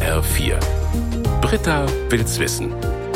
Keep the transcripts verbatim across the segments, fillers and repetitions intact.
R vier. Britta will's wissen.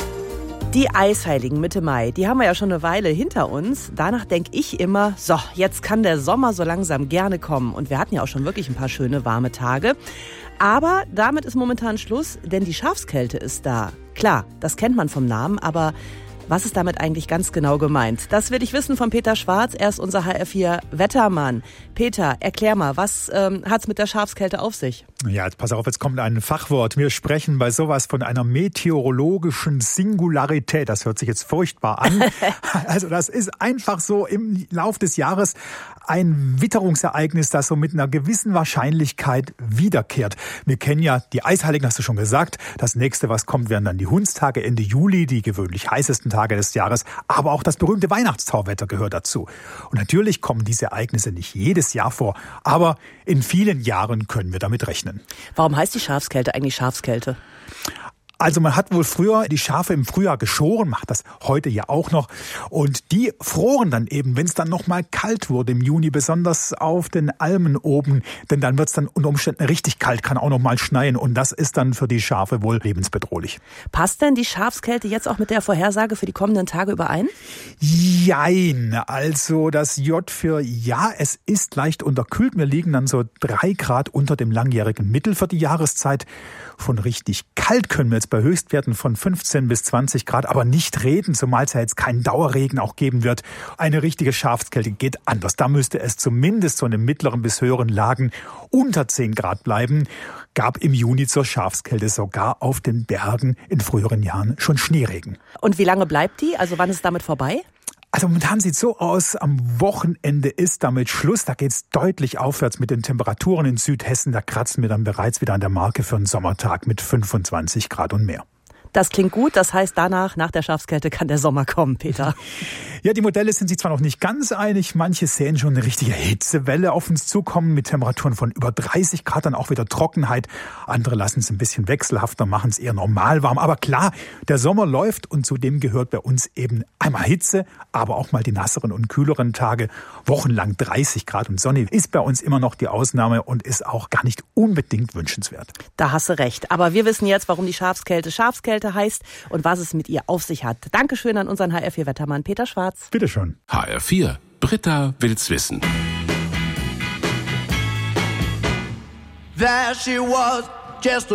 Die Eisheiligen Mitte Mai, die haben wir ja schon eine Weile hinter uns. Danach denke ich immer, so, jetzt kann der Sommer so langsam gerne kommen. Und wir hatten ja auch schon wirklich ein paar schöne, warme Tage. Aber damit ist momentan Schluss, denn die Schafskälte ist da. Klar, das kennt man vom Namen, aber was ist damit eigentlich ganz genau gemeint? Das will ich wissen von Peter Schwarz. Er ist unser H R vier Wettermann. Peter, erklär mal, was ähm, hat's mit der Schafskälte auf sich? Ja, jetzt pass auf, jetzt kommt ein Fachwort. Wir sprechen bei sowas von einer meteorologischen Singularität. Das hört sich jetzt furchtbar an. Also das ist einfach so im Lauf des Jahres ein Witterungsereignis, das so mit einer gewissen Wahrscheinlichkeit wiederkehrt. Wir kennen ja die Eisheiligen, hast du schon gesagt. Das nächste, was kommt, werden dann die Hundstage Ende Juli, die gewöhnlich heißesten Tage des Jahres. Aber auch das berühmte Weihnachtstauwetter gehört dazu. Und natürlich kommen diese Ereignisse nicht jedes Jahr vor. Aber in vielen Jahren können wir damit rechnen. Warum heißt die Schafskälte eigentlich Schafskälte? Also man hat wohl früher die Schafe im Frühjahr geschoren, macht das heute ja auch noch. Und die froren dann eben, wenn es dann noch mal kalt wurde im Juni, besonders auf den Almen oben. Denn dann wird es dann unter Umständen richtig kalt, kann auch noch mal schneien. Und das ist dann für die Schafe wohl lebensbedrohlich. Passt denn die Schafskälte jetzt auch mit der Vorhersage für die kommenden Tage überein? Jein, also das J für ja, es ist leicht unterkühlt. Wir liegen dann so drei Grad unter dem langjährigen Mittel für die Jahreszeit. Von richtig kalt können wir jetzt bei Höchstwerten von fünfzehn bis zwanzig Grad aber nicht reden, zumal es ja jetzt keinen Dauerregen auch geben wird. Eine richtige Schafskälte geht anders. Da müsste es zumindest so in den mittleren bis höheren Lagen unter zehn Grad bleiben. Gab im Juni zur Schafskälte sogar auf den Bergen in früheren Jahren schon Schneeregen. Und wie lange bleibt die? Also wann ist es damit vorbei? Also momentan sieht es so aus, am Wochenende ist damit Schluss. Da geht es deutlich aufwärts mit den Temperaturen in Südhessen. Da kratzen wir dann bereits wieder an der Marke für einen Sommertag mit fünfundzwanzig Grad und mehr. Das klingt gut, das heißt danach, nach der Schafskälte kann der Sommer kommen, Peter. Ja, die Modelle sind sich zwar noch nicht ganz einig, manche sehen schon eine richtige Hitzewelle auf uns zukommen mit Temperaturen von über dreißig Grad, dann auch wieder Trockenheit. Andere lassen es ein bisschen wechselhafter, machen es eher normal warm. Aber klar, der Sommer läuft und zudem gehört bei uns eben einmal Hitze, aber auch mal die nasseren und kühleren Tage. Wochenlang dreißig Grad und Sonne ist bei uns immer noch die Ausnahme und ist auch gar nicht unbedingt wünschenswert. Da hast du recht. Aber wir wissen jetzt, warum die Schafskälte Schafskälte heißt und was es mit ihr auf sich hat. Dankeschön an unseren H R vier Wettermann Peter Schwarz. Bitte schön. H R vier. Britta will's wissen. There she was, just a